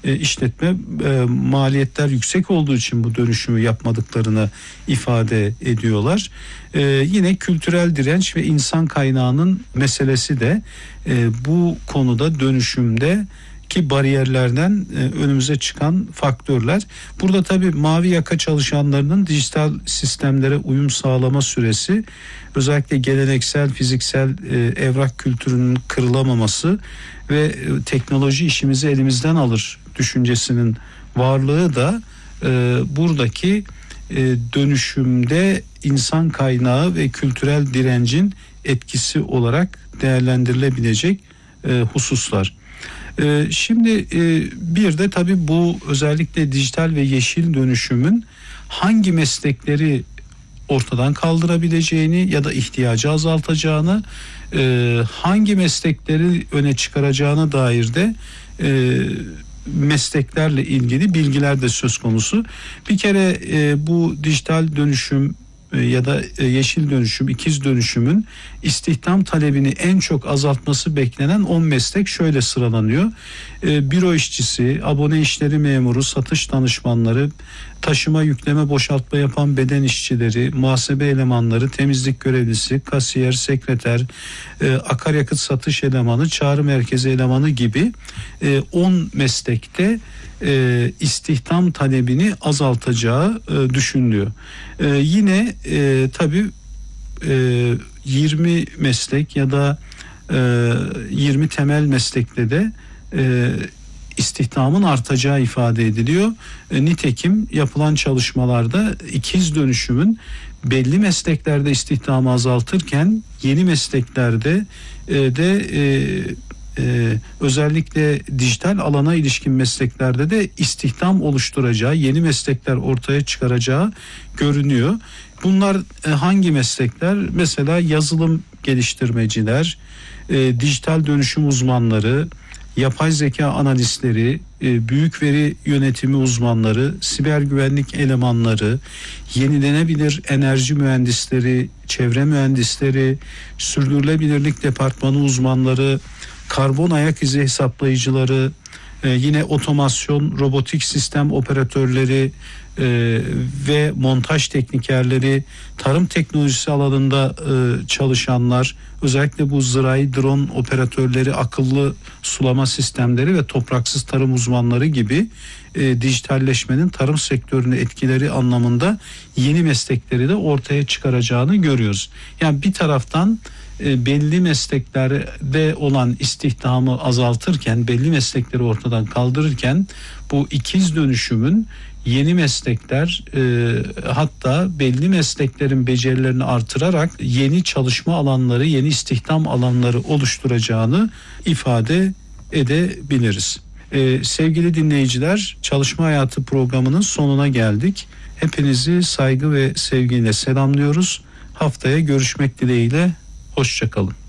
işletme maliyetler yüksek olduğu için bu dönüşümü yapmadıklarını ifade ediyorlar. Yine kültürel direnç ve insan kaynağının meselesi de bu konuda dönüşümde ki bariyerlerden önümüze çıkan faktörler. Burada tabii mavi yaka çalışanlarının dijital sistemlere uyum sağlama süresi, özellikle geleneksel fiziksel evrak kültürünün kırılamaması ve teknoloji işimizi elimizden alır düşüncesinin varlığı da buradaki dönüşümde insan kaynağı ve kültürel direncin etkisi olarak değerlendirilebilecek hususlar. Şimdi bir de tabii bu özellikle dijital ve yeşil dönüşümün hangi meslekleri ortadan kaldırabileceğini ya da ihtiyacı azaltacağını, hangi meslekleri öne çıkaracağına dair de mesleklerle ilgili bilgiler de söz konusu. Bir kere bu dijital dönüşüm ya da yeşil dönüşüm, ikiz dönüşümün istihdam talebini en çok azaltması beklenen 10 meslek şöyle sıralanıyor. Büro işçisi, abone işleri memuru, satış danışmanları, taşıma, yükleme, boşaltma yapan beden işçileri, muhasebe elemanları, temizlik görevlisi, kasiyer, sekreter, akaryakıt satış elemanı, çağrı merkezi elemanı gibi 10 meslekte istihdam talebini azaltacağı düşünülüyor. Yine tabii 20 meslek ya da 20 temel meslekte de istihdamın artacağı ifade ediliyor. Nitekim yapılan çalışmalarda ikiz dönüşümün belli mesleklerde istihdamı azaltırken yeni mesleklerde de özellikle dijital alana ilişkin mesleklerde de istihdam oluşturacağı, yeni meslekler ortaya çıkaracağı görünüyor. Bunlar hangi meslekler? Mesela yazılım geliştirmeciler, dijital dönüşüm uzmanları, yapay zeka analistleri, büyük veri yönetimi uzmanları, siber güvenlik elemanları, yenilenebilir enerji mühendisleri, çevre mühendisleri, sürdürülebilirlik departmanı uzmanları, karbon ayak izi hesaplayıcıları, yine otomasyon, robotik sistem operatörleri ve montaj teknikerleri, tarım teknolojisi alanında çalışanlar, özellikle bu zirai drone operatörleri, akıllı sulama sistemleri ve topraksız tarım uzmanları gibi dijitalleşmenin tarım sektörüne etkileri anlamında yeni meslekleri de ortaya çıkaracağını görüyoruz. Yani bir taraftan belli mesleklerde olan istihdamı azaltırken, belli meslekleri ortadan kaldırırken bu ikiz dönüşümün yeni meslekler, hatta belli mesleklerin becerilerini artırarak yeni çalışma alanları, yeni istihdam alanları oluşturacağını ifade edebiliriz. Sevgili dinleyiciler, Çalışma Hayatı programının sonuna geldik. Hepinizi saygı ve sevgiyle selamlıyoruz. Haftaya görüşmek dileğiyle. Hoşça kalın.